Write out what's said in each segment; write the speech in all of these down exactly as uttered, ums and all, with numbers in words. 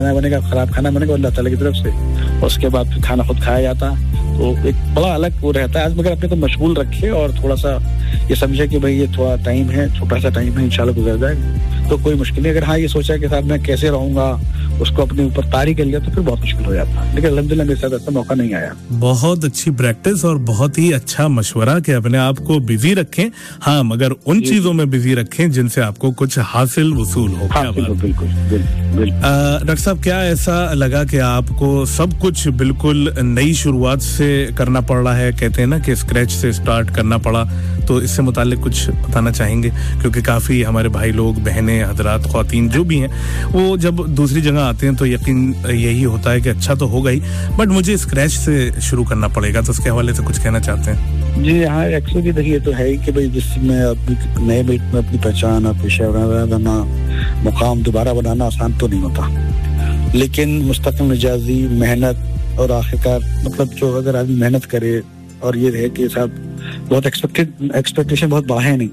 खाना बनेगा, खराब खाना बनेगा अल्लाह ताला की तरफ से, और उसके बाद फिर खाना खुद खाया जाता है। तो एक बड़ा अलग वो रहता है। आज मगर अपने को मशगूल रखे और थोड़ा सा ये समझे कि भाई ये थोड़ा टाइम है, छोटा सा टाइम है, इंशाल्लाह गुजर जाएगा, तो कोई मुश्किल नहीं। अगर हाँ ये सोचा कि साहब मैं कैसे रहूंगा, उसको अपने ऊपर तारी कर लिया, तो फिर बहुत मुश्किल हो जाता है। लेकिन अल्हम्दुलिल्लाह मेरे साथ ऐसा मौका नहीं आया। बहुत अच्छी प्रैक्टिस और बहुत ही अच्छा मशवरा कि अपने आप को बिजी रखें, हाँ मगर उन चीजों में बिजी रखें जिनसे आपको कुछ हासिल वसूल हो। हाँ, बिल्कुल बिल्कुल बिल्कुल। डॉक्टर साहब, क्या ऐसा लगा कि आपको सब कुछ बिल्कुल नई शुरुआत से करना पड़ रहा है? कहते हैं ना कि स्क्रैच से स्टार्ट करना पड़ा, तो इससे मुताल्लिक कुछ बताना चाहेंगे? क्योंकि काफी हमारे भाई लोग, बहनें, हजरात, ख्वातीन जो भी हैं, वो जब दूसरी जगह आते हैं तो यकीन यही होता है कि अच्छा तो होगा ही, बट मुझे स्क्रैच से शुरू करना पड़ेगा, तो उसके हवाले से कुछ कहना चाहते हैं? जी हाँ, एक्चुअली देखिए तो है ही कि भाई जिसमें अपनी नए बेट में अपनी पहचान और पेशा बनाना, मुकाम दोबारा बनाना आसान तो नहीं होता, लेकिन मुस्तकिल मिजाजी, मेहनत और आखिरकार मतलब जो अगर आदमी मेहनत करे और ये है कि साहब बहुत एक्सपेक्टेड एक्सपेक्टेशन बहुत बड़ा है नहीं,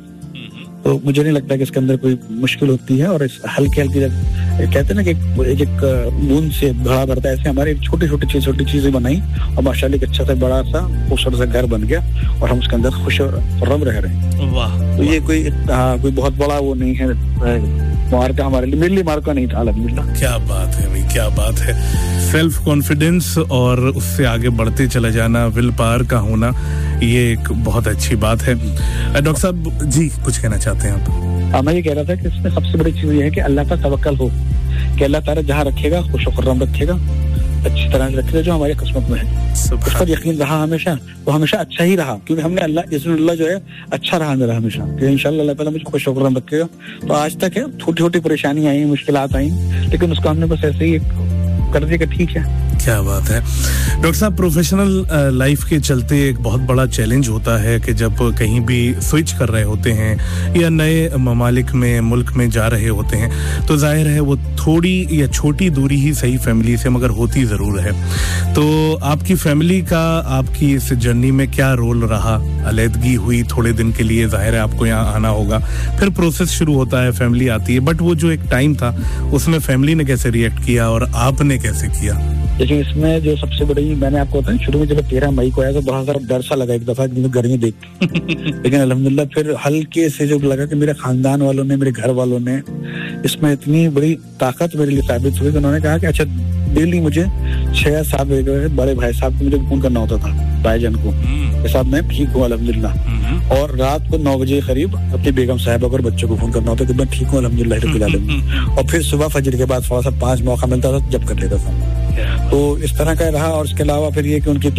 तो मुझे नहीं लगता कि इसके अंदर कोई मुश्किल होती है। और इस हल्के हल्के जब कहते हैं ना कि एक एक बूंद से घड़ा भरता है, ऐसे हमारे छोटी छोटी चीज छोटी चीजें बनाई और माशाल्लाह एक अच्छा सा बड़ा सा खूबसूरत सा घर बन गया और हम उसके अंदर खुश और रम रह रहे हैं। वाह, तो ये कोई हाँ कोई बहुत बड़ा वो नहीं है, मार्का हमारे लिए मेरे लिए मार्का नहीं था अल्हम्दुलिल्लाह। क्या बात है भाई, क्या बात है। सेल्फ कॉन्फिडेंस और उससे आगे बढ़ते चले जाना, विल पावर का होना, ये एक बहुत अच्छी बात है। डॉक्टर साहब जी कुछ कहना चाहते हैं आप? हाँ, मैं ये कह रहा था कि इसमें सबसे बड़ी चीज ये है कि अल्लाह का तवक्कल हो, कि अल्लाह ताला जहाँ रखेगा खुश खुर्रम रखेगा, अच्छी तरह से रखेगा, जो हमारी किस्मत में है उस पर यकीन रहा हमेशा, वो हमेशा अच्छा ही रहा, क्योंकि हमने अल्लाह इज़्नुल्लाह जो है अच्छा रहा मेरा हमेशा, कि इंशाल्लाह अल्लाह ताला मुझे खुश खुर्रम रखेगा। तो आज तक है छोटी छोटी परेशानियां आई, मुश्किलात आई, लेकिन उसको हमने बस ऐसे ही कर दिया कि ठीक है। क्या बात है। डॉक्टर साहब, प्रोफेशनल लाइफ के चलते एक बहुत बड़ा चैलेंज होता है कि जब कहीं भी स्विच कर रहे होते हैं या नए ममालिक में, मुल्क में जा रहे होते हैं, तो जाहिर है वो थोड़ी या छोटी दूरी ही सही फैमिली से मगर होती ज़रूर है। तो आपकी फैमिली का आपकी इस जर्नी में क्या रोल रहा? अलहदगी हुई थोड़े दिन के लिए, जाहिर है आपको यहाँ आना होगा, फिर प्रोसेस शुरू होता है, फैमिली आती है, बट वो जो एक टाइम था उसमें फैमिली ने कैसे रिएक्ट किया और आपने कैसे किया? देखिए, इसमें जो सबसे बड़ी, मैंने आपको बताया शुरू में जब तेरह मई को आया तो बहुत सारा डर सा लगा एक दफा गर्मी देख के लेकिन अल्हम्दुलिल्लाह फिर हल्के से जो लगा कि मेरे खानदान वालों ने, मेरे घर वालों ने इसमें इतनी बड़ी ताकत मेरे लिए साबित हुई कि उन्होंने कहा कि अच्छा डेली मुझे छह या सात बजे बड़े भाई साहब को मुझे फोन करना होता था, भाईजान को, कि साहब मैं ठीक हूँ अल्हम्दुलिल्लाह, और रात को नौ बजे करीब अपनी बेगम साहिबा और बच्चों को फोन करना होता कि मैं ठीक हूँ अल्हम्दुलिल्लाह रब्बिल आलमीन, और फिर सुबह फजर के बाद थोड़ा सा पांच मौका मिलता था जब कर लेता था। तो इस तरह का रहा। और इसके अलावा फिर ये कि उनकी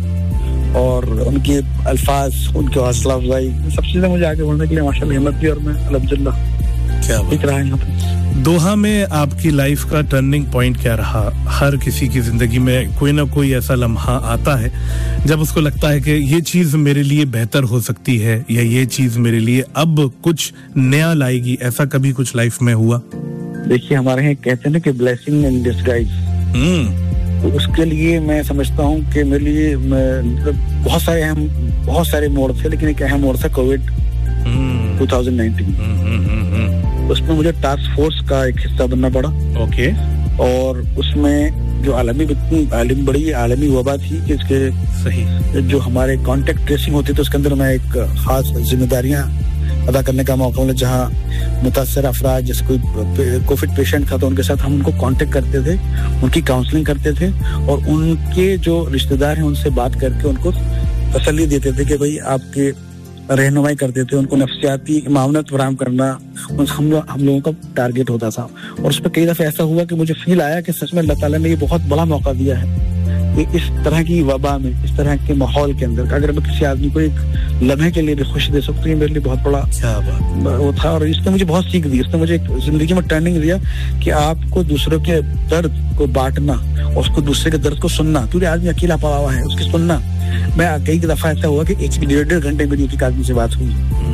दुआएं और उनके अल्फाज, उनकी हौसला अफजाई, सब चीजें मुझे आगे बढ़ने के लिए माशाल्लाह हिम्मत दी और मैं अल्हम्दुलिल्लाह क्या ठीक रहा यहाँ पे। दोहा में आपकी लाइफ का टर्निंग पॉइंट क्या रहा? हर किसी की जिंदगी में कोई ना कोई ऐसा लम्हा आता है जब उसको लगता है कि ये चीज मेरे लिए बेहतर हो सकती है या ये चीज मेरे लिए अब कुछ नया लाएगी। ऐसा कभी कुछ लाइफ में हुआ? देखिए, हमारे यहाँ कहते हैं ना कि ब्लेसिंग इन डिस्गाइज, तो उसके लिए मैं समझता हूँ कि मेरे लिए बहुत सारे अहम बहुत सारे मोड़ थे, लेकिन एक अहम मोड़ था कोविड दो हज़ार उन्नीस। उसमें मुझे टास्क फोर्स का एक हिस्सा बनना पड़ा। ओके। और उसमें जो आलमी इतनी आलमी बड़ी आलमी वबा थी कि इसके सही जो हमारे कॉन्टेक्ट ट्रेसिंग होती थी उसके अंदर मैं एक खास जिम्मेदारियां अदा करने का मौका मिला, जहाँ मुतासर अफराद जैसे कोई कोविड पेशेंट था तो उनके साथ हम उनको कांटेक्ट करते थे, उनकी काउंसलिंग करते थे और उनके जो रिश्तेदार हैं उनसे बात करके उनको तसल्ली देते थे कि भाई आपके रहनुमाई करते थे, उनको नफ्सियाती मावनत फराहम करना हम हम लोगों का टारगेट होता था। और उस पर कई दफे ऐसा हुआ कि मुझे फील आया कि सच में अल्लाह ताला ने ये बहुत बड़ा मौका दिया है कि इस तरह की वबा में, इस तरह के माहौल के अंदर अगर मैं किसी आदमी को एक लम्हे के लिए भी खुशी दे सकती हूँ, मेरे लिए बहुत बड़ा क्या बात वो था। और इसने मुझे बहुत सीख दी, इसने मुझे एक जिंदगी में टर्निंग दिया कि आपको दूसरों के दर्द को बांटना और उसको दूसरे के दर्द को सुनना, क्योंकि आदमी अकेला पड़ा हुआ है, उसकी सुनना। मैं कई दफा ऐसा हुआ कि एक डेढ़ डेढ़ घंटे मेरी एक आदमी से बात हुई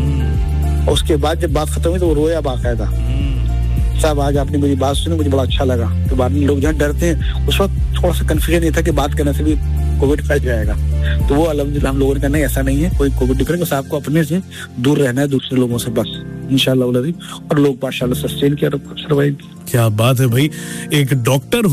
और उसके बाद जब बात खत्म हुई तो वो रोया बाकायदा, साहब आज आपने मेरी बात सुनी, मुझे बड़ा अच्छा लगा। तो बाद में लोग जहाँ डरते हैं उस वक्त थोड़ा सा कंफ्यूजन ये था कि बात करने से भी कोविड फैल जाएगा, तो वो अल्हम्दुलिल्लाह हम लोगों ने कहा नहीं ऐसा नहीं है, कोई कोविड नहीं करेगा, बस आपको अपने से दूर रहना है दूसरे लोगों से बस। इंशाल्लाह और लोग माशाल्लाह सस्टेन किया, सर्वाइव। क्या बात है भाई, एक डॉक्टर